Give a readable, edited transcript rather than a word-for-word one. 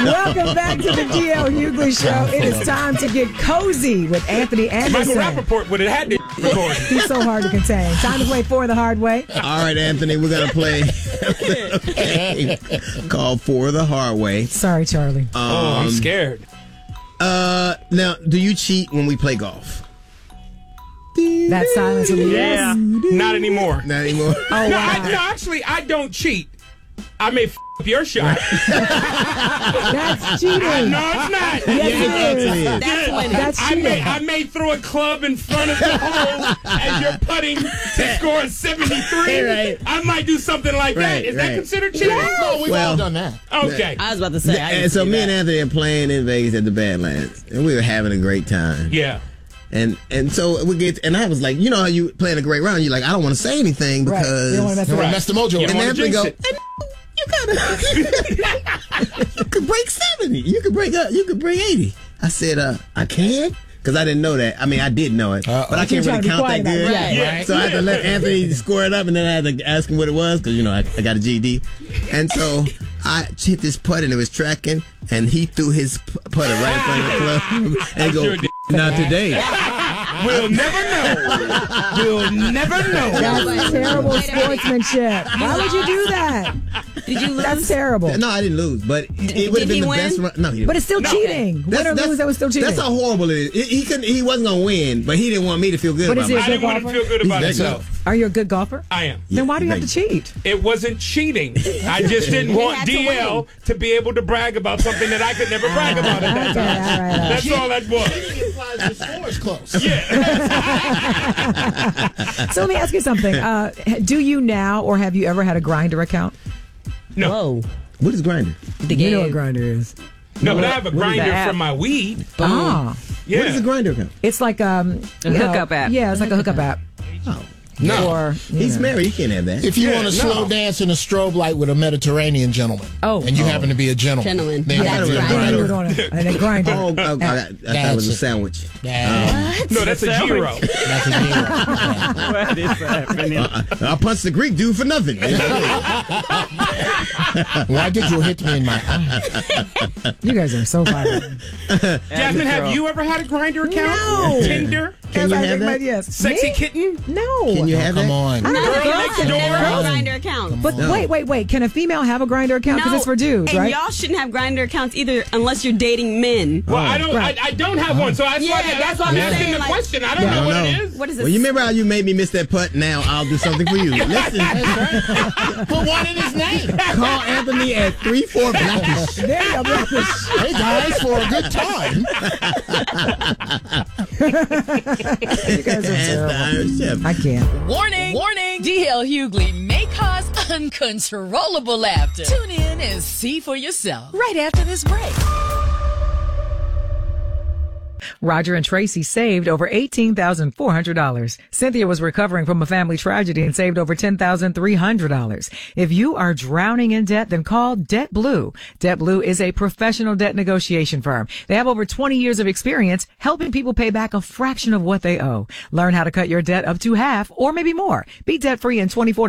Welcome back to the DL Hughley Show. It is time to get cozy with Anthony Anderson. Michael Rappaport would have had to record. He's so hard to contain. Time to play For the Hard Way. All right, Anthony, we're going to play a game called For the Hard Way. Sorry, Charlie. I'm scared. Now, do you cheat when we play golf? That silence will be Yeah. Not anymore. Not anymore. Oh, No, wow. actually, I don't cheat. I may up your shot. That's cheating. No, it's not. Yes, it is. That's winning. That's cheating. I may throw a club in front of the hole as you're putting to score a 73. Right. I might do something like that. Right, Is that right. considered cheating? No, we've all done that. Okay. I was about to say. I And used to so do me and that. Anthony are playing in Vegas at the Badlands, and we were having a great time. Yeah. And so we get, and I was like, you know how you playing a great round, you're like, I don't want to say anything Right. because. You don't want to mess Don't it want up. to mess the mojo. Yeah. And wanna Anthony jinx go, it. "Hey, you could break 70. You could break 80. I said, I can? Because I didn't know that. I mean, I did know it, but I can't You're trying really to be count that quiet about it. good. Right. Yeah. So I had to let Anthony score it up, and then I had to ask him what it was because, you know, I got a GD. And so I hit this putt, and it was tracking, and he threw his putter right in front of the club and go, sure did. not today. We'll never know. We'll never know. That's terrible sportsmanship. Why would you do that? Did you lose? That's terrible. No, I didn't lose, but it would have did been he the best win? run. No, he didn't. But it's still cheating. Win or lose, that was still cheating. That's how horrible it is. He couldn't. He wasn't gonna win, but he didn't want me to feel good But about is he a I myself. didn't want to feel good about He's that himself. Are you a good golfer? I am. Then why do you have to cheat? It wasn't cheating. I just didn't want had to DL to be able to brag about something that I could never brag about at that Okay, time. all right. That's all that was. It implies the score is close. So let me ask you something. Do you now or have you ever had a Grindr account? No, Whoa. What is Grindr? The You know game. what Grindr is. no, but I have a What is grinder that? from my weed. Ah. Yeah. What is a Grindr account? It's like a hookup app. Yeah, it's like a hookup app. Oh, No. Or he's married. He can't have that. If you Yeah, want to no. slow dance in a strobe light with a Mediterranean gentleman, and you happen to be a gentleman, Gentleman. then Yeah, you'd be a that's Then you grinder. would want to, and a Grindr. Oh, I thought it was a sandwich. No, that's a gyro. That's a deal. What is happening? I punched the Greek dude for nothing. Why did you hit me in my eye? You guys are so violent. Jasmine, have you ever had a grinder account? No. Tinder? Can you I have think that? my- yes. Sexy Me? kitten? No. Can you have Come that? on. Not a Girl girl next can door. have Grindr account. But wait. Can a female have a Grindr account? Because it's for dudes, and right? y'all shouldn't have Grindr accounts either unless you're dating men. Well, I don't. Right. I don't have one, so that's why I'm I'm asking saying, the like- question. I don't know what it is. What is it? Well, you remember how you made me miss that putt? Now I'll do something for you. Listen, Put one in his name. call Anthony at 34 Blackish. There you go, Blackish. Hey guys, for a good time. You guys are Ask the terrible. Irish Chef. I can't. Warning! Warning! DL Hughley may cause uncontrollable laughter. Tune in and see for yourself right after this break. Roger and Tracy saved over $18,400. Cynthia was recovering from a family tragedy and saved over $10,300. If you are drowning in debt, then call Debt Blue. Debt Blue is a professional debt negotiation firm. They have over 20 years of experience helping people pay back a fraction of what they owe. Learn how to cut your debt up to half or maybe more. Be debt free in 24